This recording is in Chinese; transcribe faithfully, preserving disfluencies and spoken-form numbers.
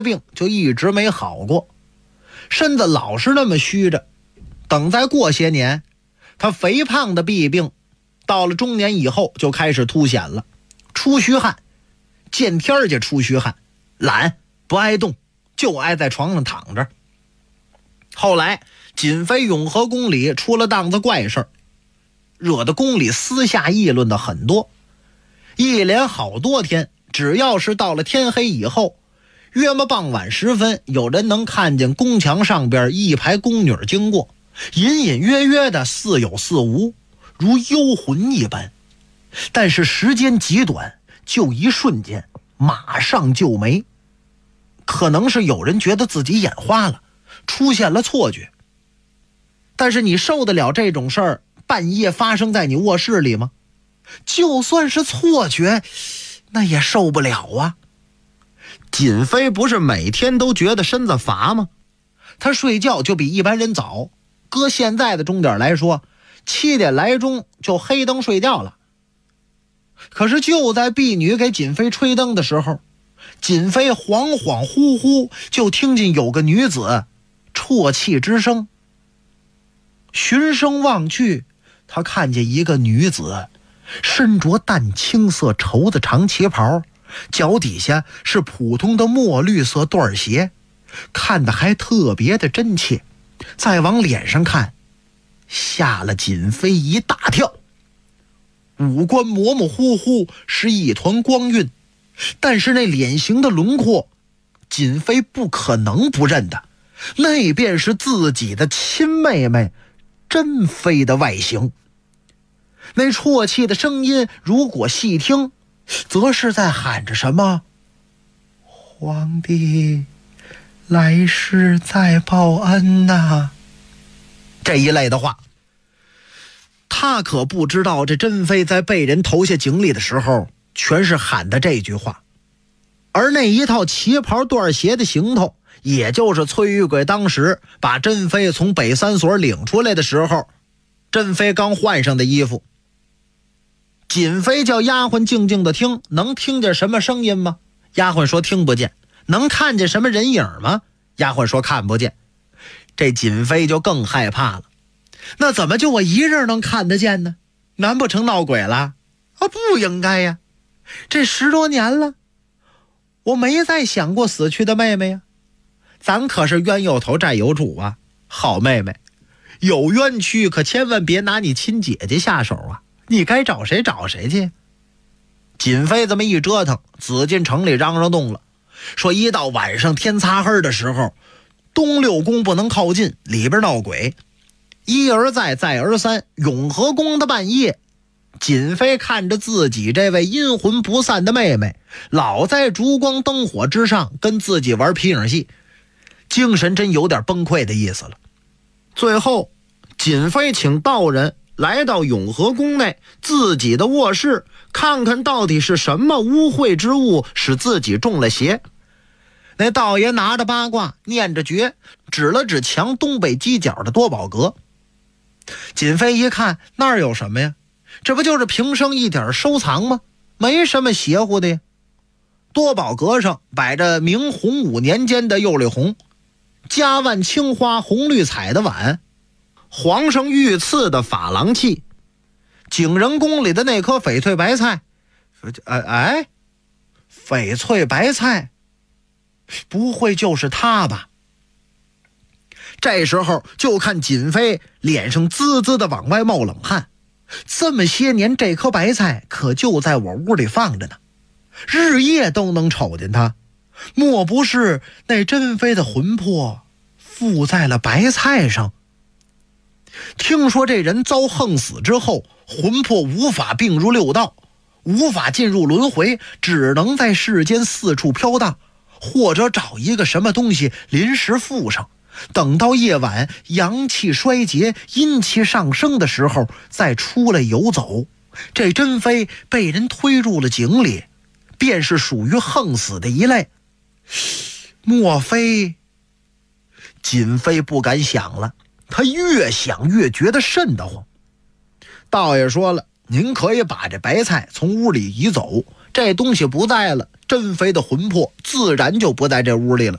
病就一直没好过，身子老是那么虚着。等再过些年，他肥胖的弊病到了中年以后就开始凸显了，出虚汗，见天儿就出虚汗，懒不爱动，就爱在床上躺着。后来锦妃永和宫里出了档子怪事儿，惹得宫里私下议论的很多。一连好多天，只要是到了天黑以后，约么傍晚时分，有人能看见宫墙上边一排宫女经过，隐隐约约的似有似无，如幽魂一般。但是时间极短，就一瞬间，马上就没。可能是有人觉得自己眼花了，出现了错觉。但是你受得了这种事儿半夜发生在你卧室里吗？就算是错觉，那也受不了啊。锦妃不是每天都觉得身子乏吗？她睡觉就比一般人早，搁现在的钟点来说，七点来钟就黑灯睡觉了。可是就在婢女给锦妃吹灯的时候，锦妃恍恍惚惚就听见有个女子啜泣之声。循声望去，她看见一个女子身着淡青色绸子长旗袍，脚底下是普通的墨绿色缎鞋，看得还特别的真切。再往脸上看，吓了锦妃一大跳。五官模模糊糊，是一团光晕，但是那脸型的轮廓，锦妃不可能不认的，那便是自己的亲妹妹珍妃的外形。那啜泣的声音，如果细听，则是在喊着什么“皇帝来世再报恩呐”这一类的话。他可不知道，这珍妃在被人投下井里的时候，全是喊的这句话。而那一套旗袍缎鞋的行头，也就是崔玉贵当时把珍妃从北三所领出来的时候，珍妃刚换上的衣服。锦妃叫丫鬟静静的听，能听见什么声音吗？丫鬟说听不见。能看见什么人影吗？丫鬟说看不见。这锦妃就更害怕了，那怎么就我一人能看得见呢？难不成闹鬼了？啊，不应该呀！这十多年了，我没再想过死去的妹妹呀。咱可是冤有头债有主啊，好妹妹，有冤屈可千万别拿你亲姐姐下手啊！你该找谁找谁去。锦妃这么一折腾，紫禁城里嚷嚷动了，说一到晚上天擦黑的时候，东六宫不能靠近，里边闹鬼。一而再再而三，永和宫的半夜，锦妃看着自己这位阴魂不散的妹妹，老在烛光灯火之上跟自己玩皮影戏，精神真有点崩溃的意思了。最后锦妃请道人来到永和宫内自己的卧室，看看到底是什么污秽之物使自己中了邪。那道爷拿着八卦念着诀，指了指墙东北犄角的多宝阁。锦妃一看，那儿有什么呀？这不就是平生一点收藏吗？没什么邪乎的呀。多宝阁上摆着明洪武年间的釉绿红，嘉万青花红绿彩的碗，皇上御赐的珐琅器，景仁宫里的那颗翡翠白菜。哎哎，翡翠白菜，不会就是它吧？这时候就看锦妃脸上滋滋的往外冒冷汗。这么些年，这颗白菜可就在我屋里放着呢，日夜都能瞅见它。莫不是那珍妃的魂魄附在了白菜上？听说这人遭横死之后，魂魄无法并入六道，无法进入轮回，只能在世间四处飘荡，或者找一个什么东西临时附上，等到夜晚阳气衰竭，阴气上升的时候再出来游走。这珍妃被人推入了井里，便是属于横死的一类。莫非……锦妃不敢想了，她越想越觉得瘆得慌。道爷说了，您可以把这白菜从屋里移走，这东西不在了， 甄肥的魂魄自然就不在这屋里了。